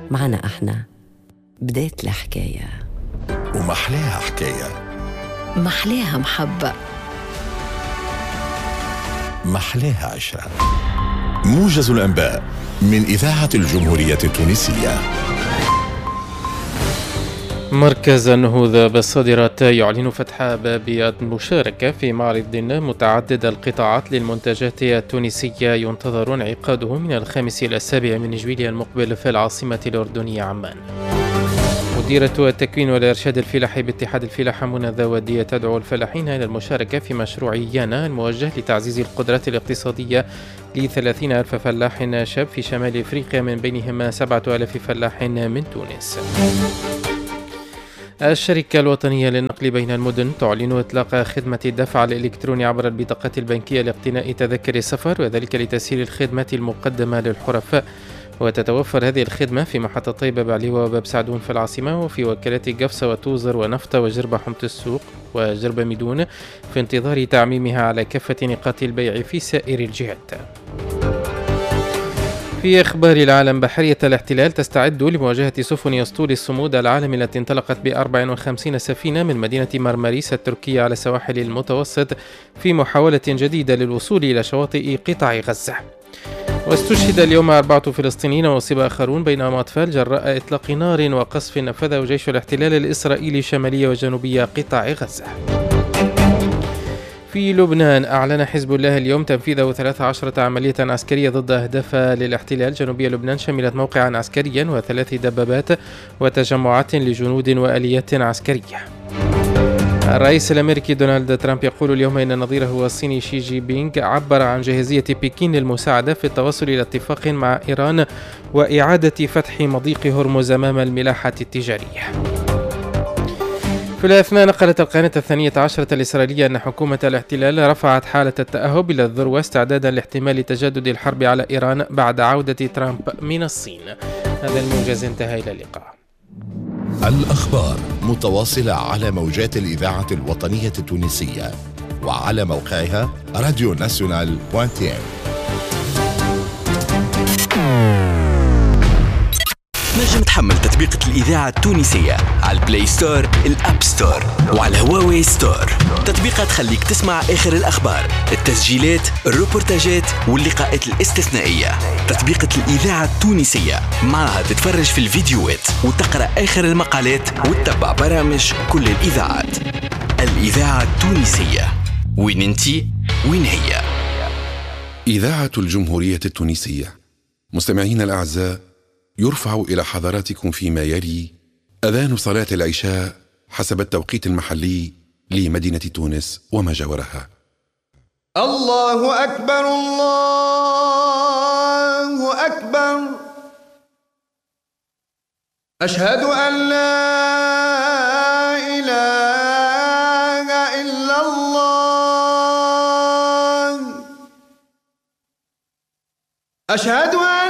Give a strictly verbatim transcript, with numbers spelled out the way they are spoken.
معنا احنا بداية الحكاية، ومحلاها حكاية، محلاها محبة، محلاها عشرة. موجز الأنباء من إذاعة الجمهورية التونسية. مركز النهوض بالصادرات يعلن فتح باب المشاركة في معرض متعدد القطاعات للمنتجات التونسية ينتظر انعقاده من الخامس إلى السابع من جويلية المقبل في العاصمة الأردنية عمان. مديرة التكوين والإرشاد الفلاحي باتحاد الفلاحة منى ذاودية تدعو الفلاحين إلى المشاركة في مشروع يانا الموجه لتعزيز القدرات الاقتصادية لثلاثين ألف فلاح شاب في شمال إفريقيا، من بينهم سبعة آلاف فلاح من تونس. الشركة الوطنية للنقل بين المدن تعلن إطلاق خدمة الدفع الإلكتروني عبر البطاقات البنكية لاقتناء تذاكر السفر، وذلك لتسهيل الخدمات المقدمة للحرفاء. وتتوفر هذه الخدمة في محطة طيبة بعليوة وباب سعدون في العاصمة، وفي وكالات قفصة وتوزر ونفطة وجربة حمة السوق وجربة ميدون، في انتظار تعميمها على كافة نقاط البيع في سائر الجهات. في أخبار العالم، بحرية الاحتلال تستعد لمواجهة سفن يسطول الصمود العالمي التي انطلقت ب أربع وخمسين سفينة من مدينة مرمريس التركية على سواحل المتوسط في محاولة جديدة للوصول إلى شواطئ قطاع غزة. واستشهد اليوم أربعة فلسطينيين وأصيب آخرون بينهم أطفال جراء إطلاق نار وقصف نفذه جيش الاحتلال الإسرائيلي شمالية وجنوبية قطاع غزة. في لبنان، أعلن حزب الله اليوم تنفيذه ثلاث عشرة عملية عسكرية ضد أهداف للاحتلال جنوبي لبنان، شملت موقعا عسكريا وثلاث دبابات وتجمعات لجنود وآليات عسكرية. الرئيس الأمريكي دونالد ترامب يقول اليوم إن نظيره الصيني شي جي بينغ عبر عن جاهزية بكين للمساعدة في التوصل إلى اتفاق مع إيران وإعادة فتح مضيق هرمز أمام الملاحة التجارية. في الأثناء، نقلت القناة الثانية عشرة الإسرائيلية أن حكومة الاحتلال رفعت حالة التأهب إلى الذروة استعدادا لاحتمال تجدد الحرب على إيران بعد عودة ترامب من الصين. هذا الموجز انتهى، إلى اللقاء. الأخبار متواصلة على موجات الإذاعة الوطنية التونسية وعلى موقعها راديو ناسيونال دوت تي ام. نجم تحمل تطبيقة الإذاعة التونسية على البلاي ستور، الأب ستور، وعلى هواوي ستور. تطبيقات تخليك تسمع آخر الأخبار، التسجيلات، الروبورتاجات واللقاءات الاستثنائية. تطبيقة الإذاعة التونسية، معها تتفرج في الفيديوهات وتقرأ آخر المقالات وتتبع برامج كل الإذاعات. الإذاعة التونسية، وين انتي وين هي؟ إذاعة الجمهورية التونسية. مستمعين الأعزاء، يرفع إلى حضراتكم فيما يلي أذان صلاة العشاء حسب التوقيت المحلي لمدينة تونس وما جاورها. الله أكبر، الله أكبر، أشهد أن لا إله إلا الله، أشهد أن